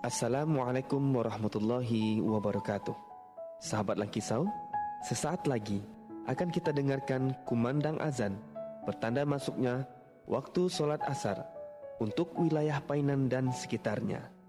Assalamualaikum warahmatullahi wabarakatuh. Sahabat Langkisau, sesaat lagi akan kita dengarkan kumandang azan bertanda masuknya waktu solat asar untuk wilayah Painan dan sekitarnya.